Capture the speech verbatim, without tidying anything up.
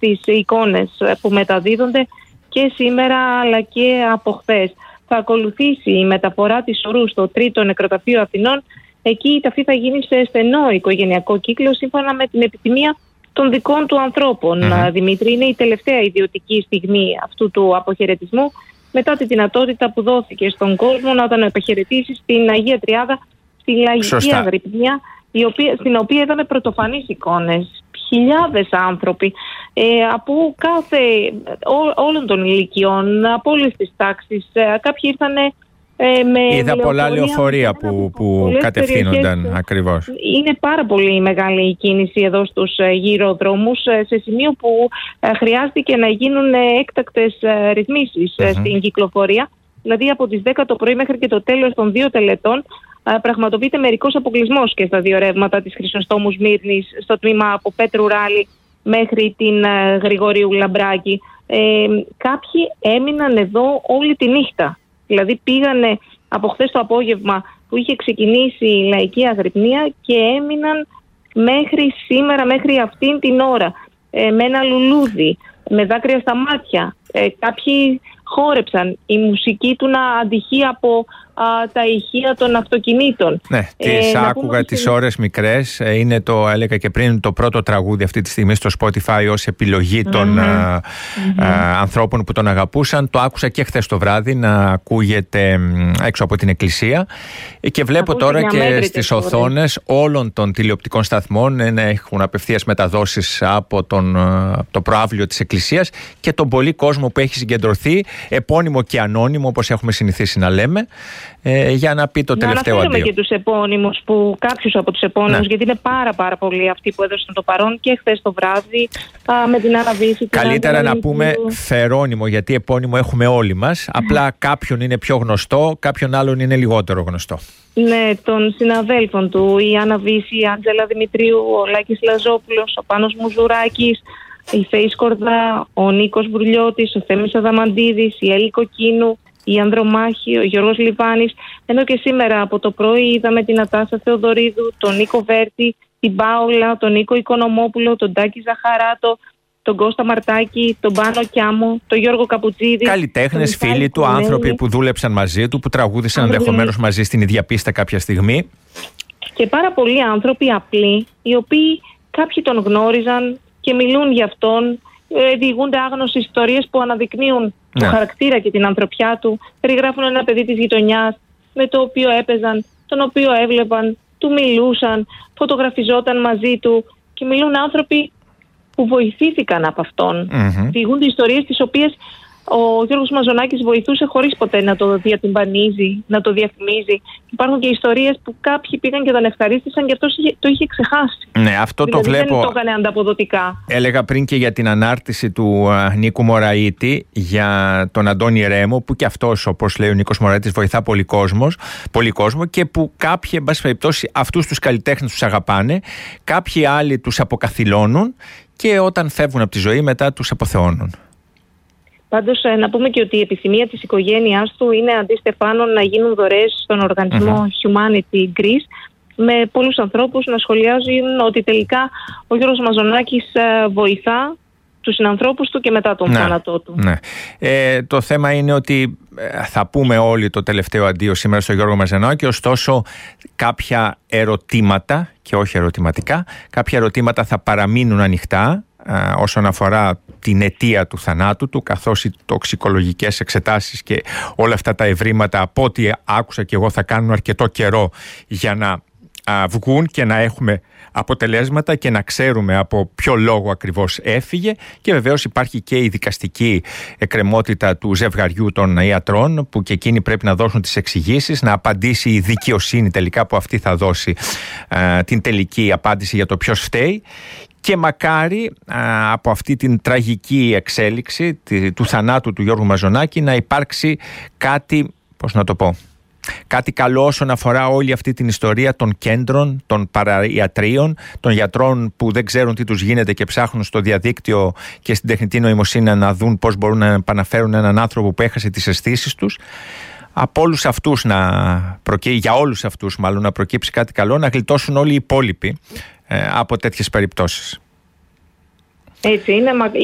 τις εικόνες που μεταδίδονται και σήμερα αλλά και από χθες. Θα ακολουθήσει η μεταφορά της ορού στο τρίτο νεκροταφείο Αθηνών. Εκεί η ταφή θα γίνει σε στενό οικογενειακό κύκλο σύμφωνα με την επιθυμία των δικών του ανθρώπων. Mm-hmm. Δημήτρη, είναι η τελευταία ιδιωτική στιγμή αυτού του αποχαιρετισμού μετά τη δυνατότητα που δόθηκε στον κόσμο να τον αποχαιρετήσει στην Αγία Τριάδα, στη λαϊκή αγρυπνία, η οποία, στην οποία είδαμε πρωτοφανείς εικόνες. Χιλιάδες άνθρωποι ε, από κάθε, ό, όλων των ηλικιών, από όλες τις τάξεις. Ε, κάποιοι ήρθαν ε, με Είδα πολλά λεωφορεία που, που κατευθύνονταν ακριβώς. Είναι πάρα πολύ μεγάλη η κίνηση εδώ στους ε, γύρω δρόμους, ε, σε σημείο που ε, χρειάστηκε να γίνουν ε, έκτακτες ε, ρυθμίσεις ε, mm-hmm. στην κυκλοφορία. Δηλαδή από τις δέκα το πρωί μέχρι και το τέλος των δύο τελετών πραγματοποιείται μερικός αποκλεισμός και στα δύο ρεύματα της Χρυσοστόμου Σμύρνης, στο τμήμα από Πέτρου Ράλη μέχρι την uh, Γρηγορίου Λαμπράκη. Ε, κάποιοι έμειναν εδώ όλη τη νύχτα. Δηλαδή πήγανε από χθες το απόγευμα που είχε ξεκινήσει η λαϊκή αγρυπνία και έμειναν μέχρι σήμερα, μέχρι αυτήν την ώρα, ε, με ένα λουλούδι, με δάκρυα στα μάτια. Ε, κάποιοι χόρεψαν. Η μουσική του να αντυχεί από α, τα ηχεία των αυτοκινήτων. Ναι, τις ε, άκουγα τις στην... ώρες μικρές. Είναι το, έλεγα και πριν, το πρώτο τραγούδι αυτή τη στιγμή στο Spotify ως επιλογή των mm-hmm. α, mm-hmm. α, ανθρώπων που τον αγαπούσαν. Το άκουσα και χθες το βράδυ να ακούγεται έξω από την εκκλησία. Και βλέπω Ακούσε τώρα και στις οθόνες όλων των τηλεοπτικών σταθμών να έχουν απευθείας μεταδόσεις από τον, το προαύλιο της εκκλησίας και τον πολύ κόσμο που έχει συγκεντρωθεί, επώνυμο και ανώνυμο, όπως έχουμε συνηθίσει να λέμε, ε, για να πει το να τελευταίο αντίο. Να αναφέρουμε και τους επώνυμους, που κάποιους από τους επώνυμους, ναι. γιατί είναι πάρα πάρα πολλοί αυτοί που έδωσαν το παρόν και χθες το βράδυ α, με την αναβίση. Καλύτερα να πούμε φερώνυμο, γιατί επώνυμο έχουμε όλοι μας. Απλά κάποιον είναι πιο γνωστό, κάποιον άλλον είναι λιγότερο γνωστό. Ναι, των συναδέλφων του, η Άννα Βύση, η Άντζελα Δημητρίου, ο Λάκης Λαζόπουλος, ο Πάνος Μουζουράκης, η Φέη Σκορδά, ο Νίκος Μπουρλιώτης, ο Θέμης Αδαμαντίδης, η Έλλη Κοκκίνου, η Ανδρομάχη, ο Γιώργος Λιβάνης. Ενώ και σήμερα από το πρωί είδαμε την Ατάσα Θεοδωρίδου, τον Νίκο Βέρτη, την Πάολα, τον Νίκο Οικονομόπουλο, τον Τάκη Ζαχαράτο, τον Κώστα Μαρτάκη, τον Πάνο Κιάμο, τον Γιώργο Καπουτζίδη. Καλλιτέχνες, φίλοι του, άνθρωποι που δούλεψαν μαζί του, που τραγούδησαν ενδεχομένως μαζί στην ίδια πίστα κάποια στιγμή. Και πάρα πολλοί άνθρωποι απλοί, οι οποίοι κάποιοι τον γνώριζαν και μιλούν για αυτόν, διηγούνται άγνωστες ιστορίες που αναδεικνύουν ναι. το χαρακτήρα και την ανθρωπιά του. Περιγράφουν ένα παιδί της γειτονιάς με το οποίο έπαιζαν, τον οποίο έβλεπαν, του μιλούσαν, φωτογραφιζόταν μαζί του και μιλούν άνθρωποι που βοηθήθηκαν από αυτόν. Mm-hmm. Διηγούνται ιστορίες τις οποίες ο Γιώργος Μαζονάκης βοηθούσε χωρίς ποτέ να το διατυμπανίζει, να το διαφημίζει. Υπάρχουν και ιστορίες που κάποιοι πήγαν και τον ευχαρίστησαν και αυτός το είχε ξεχάσει. Ναι, αυτό δηλαδή το βλέπω. Δεν το έκανε ανταποδοτικά. Έλεγα πριν και για την ανάρτηση του uh, Νίκου Μωραήτη για τον Αντώνη Ρέμο, που και αυτός, όπως λέει ο Νίκος Μωραήτης, βοηθά πολύ, κόσμος, πολύ κόσμο και που κάποιοι, εν πάση περιπτώσει, αυτούς τους καλλιτέχνες τους αγαπάνε, κάποιοι άλλοι τους αποκαθιλώνουν και όταν φεύγουν από τη ζωή μετά τους αποθεώνουν. Πάντως να πούμε και ότι η επιθυμία της οικογένειάς του είναι αντί Στεφάνων να γίνουν δωρεές στον οργανισμό mm-hmm. Humanity Greece, με πολλούς ανθρώπους να σχολιάζουν ότι τελικά ο Γιώργος Μαζονάκης βοηθά τους συνανθρώπους του και μετά τον ναι, θάνατό του. Ναι. Ε, το θέμα είναι ότι θα πούμε όλοι το τελευταίο αντίο σήμερα στον Γιώργο Μαζονάκη, ωστόσο κάποια ερωτήματα, και όχι ερωτηματικά, κάποια ερωτήματα θα παραμείνουν ανοιχτά όσον αφορά την αιτία του θανάτου του, καθώς οι τοξικολογικές εξετάσεις και όλα αυτά τα ευρήματα, από ό,τι άκουσα και εγώ, θα κάνουν αρκετό καιρό για να α, βγουν και να έχουμε αποτελέσματα και να ξέρουμε από ποιο λόγο ακριβώς έφυγε. Και βεβαίως υπάρχει και η δικαστική εκκρεμότητα του ζευγαριού των ιατρών, που και εκείνοι πρέπει να δώσουν τις εξηγήσεις, να απαντήσει η δικαιοσύνη τελικά, που αυτή θα δώσει α, την τελική απάντηση για το ποιος φταίει. Και μακάρι α, από αυτή την τραγική εξέλιξη τη, του θανάτου του Γιώργου Μαζονάκη να υπάρξει κάτι, πώς να το πω, κάτι καλό όσον αφορά όλη αυτή την ιστορία των κέντρων, των παραϊατρίων, των γιατρών που δεν ξέρουν τι τους γίνεται και ψάχνουν στο διαδίκτυο και στην τεχνητή νοημοσύνη να δουν πώς μπορούν να επαναφέρουν έναν άνθρωπο που έχασε τις αισθήσεις τους. Από όλους αυτούς να προκύ... για όλους αυτούς μάλλον να προκύψει κάτι καλό, να γλιτώσουν όλοι οι υπόλοιποι ε, από τέτοιες περιπτώσεις. Έτσι είναι.